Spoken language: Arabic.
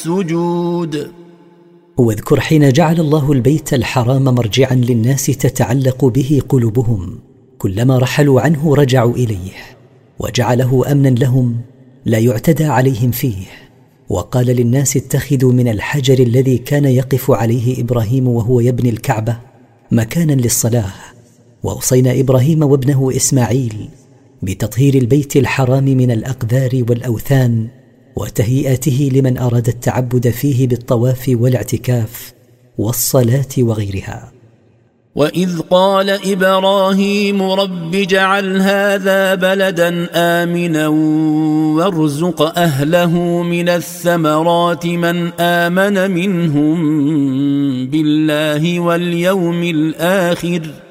السجود. واذكر حين جعل الله البيت الحرام مرجعا للناس تتعلق به قلوبهم، كلما رحلوا عنه رجعوا إليه، وجعله أمنا لهم لا يعتدى عليهم فيه. وقال للناس اتخذوا من الحجر الذي كان يقف عليه إبراهيم وهو يبني الكعبة مكانا للصلاة. وأوصينا إبراهيم وابنه إسماعيل بتطهير البيت الحرام من الأقذار والأوثان، وتهيئته لمن أراد التعبد فيه بالطواف والاعتكاف والصلاة وغيرها. وإذ قال إبراهيم رب اجعل هذا بلدا آمنا وارزق أهله من الثمرات من آمن منهم بالله واليوم الآخر